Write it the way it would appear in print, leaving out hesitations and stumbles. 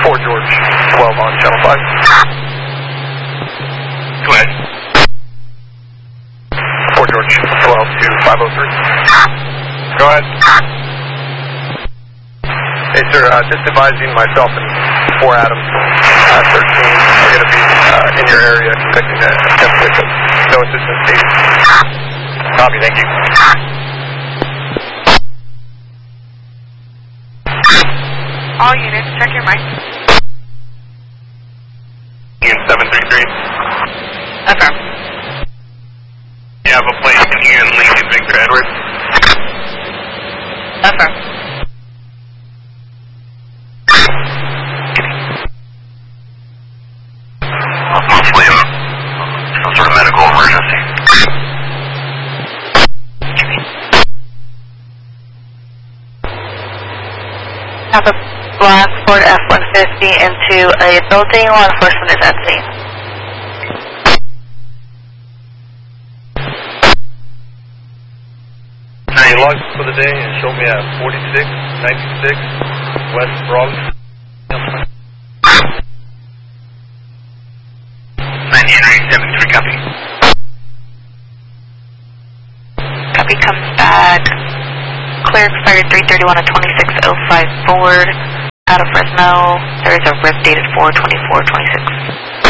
4 George, 12 on channel 5. Go ahead. 4 George, 12 to 503. Go ahead. Hey sir, just advising myself and 4 Adams, 13 are going to be in your area expecting that attempt pickup. No assistance needed. Copy, thank you. All units, check your mic. Ian 733. Affirm. You have a plane in Ian Lincoln Victor Edward. Affirm. Mostly some sort of medical emergency. Have a black Ford F-150 into a building. Law enforcement is at scene. You logged for the day and showed me at 4696 West Bronx. 1973, copy. Copy, comes back. Clear expired 331 at 2605 Ford. Out of Fresno. There is a rip dated 4/24/26.